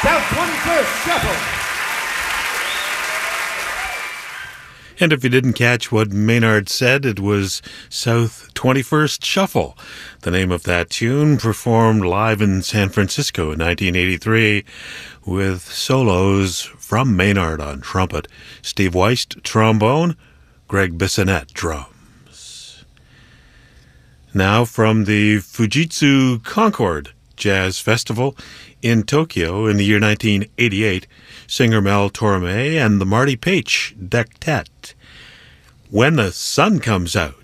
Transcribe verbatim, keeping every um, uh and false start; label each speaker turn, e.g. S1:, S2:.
S1: South twenty-first Shuffle.
S2: And if you didn't catch what Maynard said, it was South twenty-first Shuffle, the name of that tune, performed live in San Francisco in nineteen eighty-three with solos from Maynard on trumpet, Steve Weist trombone, Greg Bissonette drums. Now from the Fujitsu Concord Jazz Festival in Tokyo in the year nineteen eighty-eight, singer Mel Torme and the Marty Paich Dectet, When the Sun Comes Out.